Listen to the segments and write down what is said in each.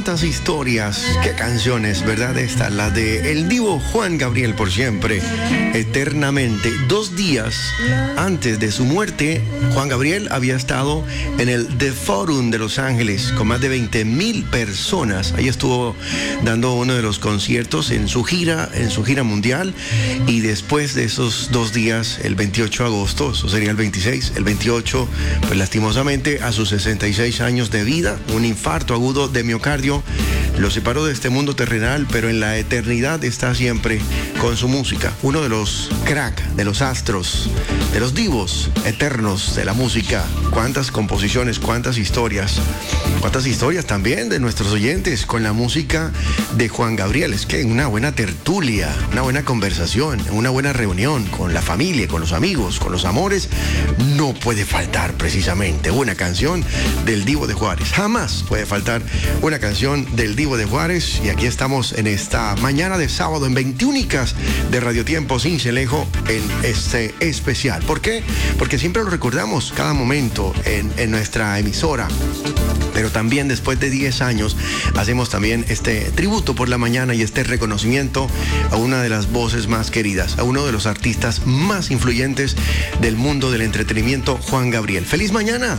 cuántas historias, qué canciones, ¿verdad? Esta, la de el divo Juan Gabriel, por siempre, eternamente. 2 días antes de su muerte, Juan Gabriel había estado en el The Forum de Los Ángeles con más de 20,000 personas. Ahí estuvo dando uno de los conciertos en su gira mundial, y después de esos 2 días, el 28 de agosto, eso sería el 26, el 28, pues lastimosamente a sus 66 años de vida, un infarto agudo de miocardio lo separó de este mundo terrenal, pero en la eternidad está siempre con su música. Uno de los crack, de los astros, de los divos eternos de la música. Cuántas composiciones, cuántas historias también de nuestros oyentes con la música de Juan Gabriel. Es que una buena tertulia, una buena conversación, una buena reunión con la familia, con los amigos, con los amores, no puede faltar precisamente una canción del Divo de Juárez. Jamás puede faltar una canción del Divo de Juárez, y aquí estamos en esta mañana de sábado en 21 de Radio Tiempo Cincelejo en este especial. ¿Por qué? Porque siempre lo recordamos cada momento en nuestra emisora, pero también después de 10 años hacemos también este tributo por la mañana y este reconocimiento a una de las voces más queridas, a uno de los artistas más influyentes del mundo del entretenimiento, Juan Gabriel. ¡Feliz mañana!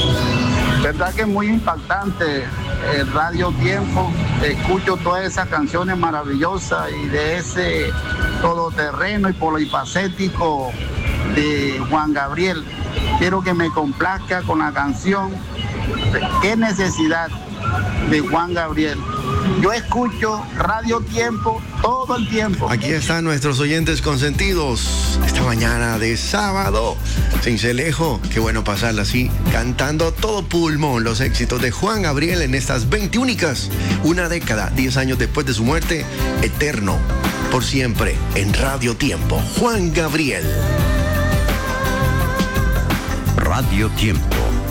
Verdad que es muy impactante el Radio Tiempo. Escucho todas esas canciones maravillosas y de ese todoterreno y polifacético de Juan Gabriel. Quiero que me complazca con la canción ¿Qué necesidad?, de Juan Gabriel. Yo escucho Radio Tiempo todo el tiempo. Aquí están nuestros oyentes consentidos esta mañana de sábado. Cincelejo, qué bueno pasarla así, cantando a todo pulmón los éxitos de Juan Gabriel en estas 21, una década, 10 años después de su muerte, eterno, por siempre, en Radio Tiempo. Juan Gabriel. Radio Tiempo.